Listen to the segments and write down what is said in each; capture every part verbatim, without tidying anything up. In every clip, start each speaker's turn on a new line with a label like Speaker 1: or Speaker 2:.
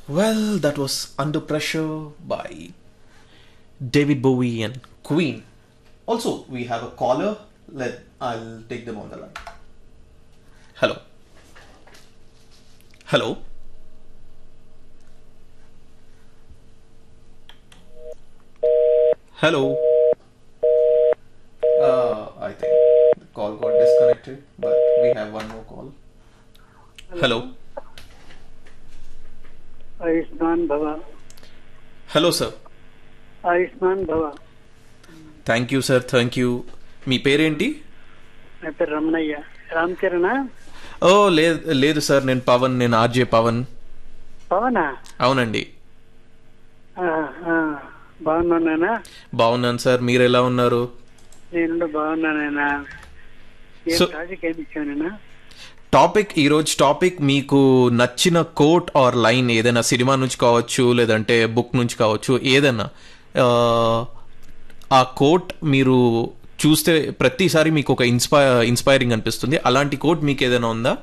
Speaker 1: Well, that was Under Pressure by David Bowie and Queen. Also, we have a caller. Let I'll take them on the line. Hello. Hello. Hello. Uh, I think the call got disconnected, but we have one more call. Hello.
Speaker 2: Ayushman భవ
Speaker 1: Hello, sir.
Speaker 2: Ayushman భవ
Speaker 1: thank you sir thank you మీ పేరేంటి?
Speaker 2: నా పేరు రమణయ్య. రామ్ చరణా?
Speaker 1: ఓ లేదు లేదు sir, నేను పవన్, నేను RJ Pawan.
Speaker 2: పవనా?
Speaker 1: అవునండి.
Speaker 2: ఆ, ఆ, బాగున్నానా?
Speaker 1: బాగున్నాను సార్, మీరు ఎలా ఉన్నారు?
Speaker 2: నేను బాగున్నానైనా. ఏం
Speaker 1: So-
Speaker 2: ప్రాజెక్ట్ ఏమి ఇచ్చానైనా?
Speaker 1: టాపిక్ ఈరోజు టాపిక్ మీకు నచ్చిన కోట్ ఆర్ లైన్ ఏదైనా సినిమా నుంచి కావచ్చు, లేదంటే బుక్ నుంచి కావచ్చు, ఏదైనా ఆ, ఆ కోట్ మీరు చూస్తే ప్రతిసారి మీకు ఒక ఇన్స్పై ఇన్స్పైరింగ్ అనిపిస్తుంది. అలాంటి కోట్ మీకు ఏదైనా ఉందా?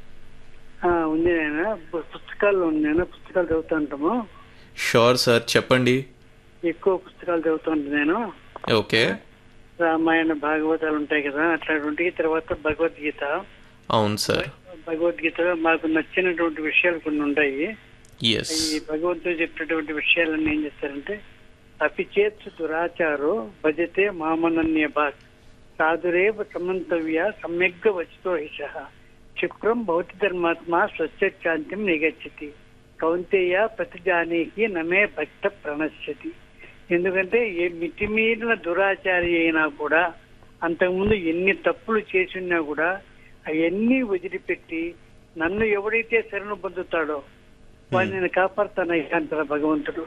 Speaker 2: ఆ, ఉంది నాయనా. పు- పుస్తకాలు ఉంది నాయనా. పుస్తకాలు చదువుతూ ఉంటాము.
Speaker 1: షూర్ సార్, చెప్పండి.
Speaker 2: ఎక్కువ పుస్తకాలు చదువుతూ ఉంటాను నేను.
Speaker 1: ఓకే.
Speaker 2: రామాయణ భాగవతాలు ఉంటాయి కదా, అట్లాంటి తర్వాత భగవద్గీత.
Speaker 1: అవును సార్.
Speaker 2: భగవద్గీతలో మాకు నచ్చినటువంటి విషయాలు కొన్ని ఉంటాయి.
Speaker 1: ఎస్.
Speaker 2: ఈ భగవంతుడు చెప్పినటువంటి విషయాలన్నీ ఏం చేస్తారంటే, అపిచేత్ దురాచారో భజతే మామనన్య భాగ్ సాధురేవ సమంతవ్య సమ్యగ్గ వచితో హిష క్షిప్రం భౌతి ధర్మాత్మ స్వచ్ఛాంతిం నిగచ్చతి కౌంతేయ ప్రతిజానీకి నమే భక్త ప్రణశ్యతి. ఎందుకంటే ఏ మితిమీరిన దురాచారి అయినా కూడా, అంతకుముందు ఎన్ని తప్పులు చేసినా కూడా అవన్నీ వదిలిపెట్టి నన్ను ఎవడైతే శరణు పొందుతాడో వాడిని నేను కాపాడుతానయ్యా అంటారు భగవంతుడు.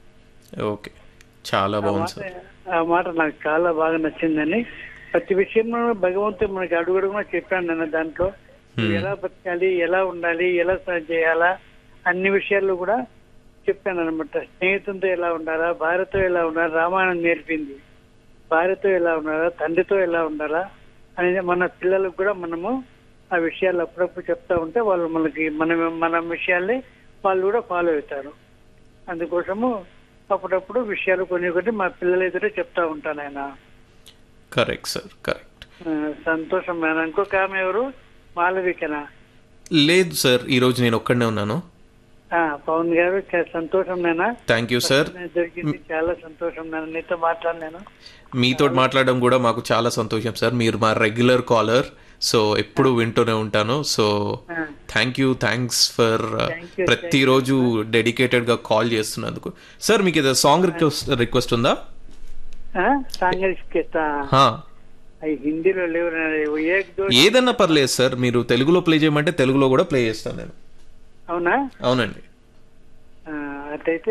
Speaker 1: ఓకే, చాలా
Speaker 2: ఆ
Speaker 1: బాగుంది
Speaker 2: మాట
Speaker 1: సార్.
Speaker 2: ఆ మాట నాకు చాలా బాగా నచ్చిందని. ప్రతి విషయంలో భగవంతుడు మనకి అడుగడుగునా చెప్పాను నేను. దాంట్లో నువ్వు ఎలా బతకాలి, ఎలా ఉండాలి, ఎలా స- చేయాలా, అన్ని విషయాల్లో కూడా చెప్పాను అనమాట. స్నేహితులతో ఎలా ఉండాలా, భార్యతో ఎలా ఉండాలా, రామాయణం నేర్పింది. భార్యతో ఎలా ఉండాలా, తండ్రితో ఎలా ఉండాలా అనేది మన పిల్లలకు కూడా మనము ఆ విషయాలు అప్పుడప్పుడు చెప్తా ఉంటే వాళ్ళు మనకి మన మన విషయాల్ని వాళ్ళు కూడా ఫాలో అవుతారు. అందుకోసము అప్పుడప్పుడు విషయాలు కొన్ని కొన్ని మా పిల్లల ఎదురే చెప్తా ఉంటాను ఆయన.
Speaker 1: Correct sir, correct.
Speaker 2: ఆ, సంతోషం ఆయన. ఇంకొక ఆమె ఎవరు? మాలవికనా?
Speaker 1: లేదు సార్, ఈరోజు నేను ఒక్కడనే ఉన్నాను.
Speaker 2: ఆ, పవన్ గారు, చాలా సంతోషం నేనా.
Speaker 1: Thank you sir.
Speaker 2: దొరికింది, చాలా సంతోషం నేను నీతో మాట్లాడినాను.
Speaker 1: మీతో మాట్లాడడం కూడా మాకు చాలా సంతోషం సార్. మీరు మా రెగ్యులర్ కాలర్, సో ఎప్పుడు వింటూనే ఉంటాను. సో
Speaker 2: ఆ,
Speaker 1: thank you, thanks for
Speaker 2: Thank you,
Speaker 1: ప్రతిరోజు డెడికేటెడ్గా కాల్ చేస్తున్నందుకు. సార్ మీకు ఏదో సాంగ్ రిక్వెస్ట్ రిక్వెస్ట్ ఉందా?
Speaker 2: ఆ, సాంగరిస్తా
Speaker 1: హా,
Speaker 2: అవి హిందీలో లేవు నాయనా. ఏక్ దో.
Speaker 1: ఏదన్నా పర్లేదు సార్, మీరు తెలుగులో ప్లే చేయమంటే తెలుగులో కూడా ప్లే చేస్తాను నేను.
Speaker 2: అవునా?
Speaker 1: అవునండి.
Speaker 2: ఆ, అట్లయితే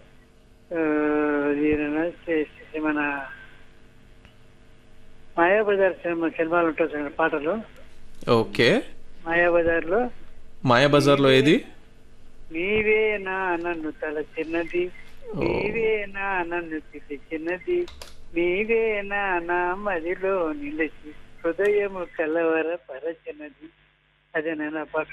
Speaker 2: ఆ, ఈయన చే- మన మాయాబజార్ సినిమా సినిమాలు ఉంటాయి చూడండి పాటలు.
Speaker 1: ఓకే.
Speaker 2: మాయాబజార్ లో
Speaker 1: మాయాబజార్లో ఏది?
Speaker 2: నీవే నా నన్ను తల చిన్నది, నీవే నా నన్ను తిరి చిన్నది, నీవే నా నా మదిలో నిలిచి హృదయము కలవర పరచినది. అదే నేను పాట.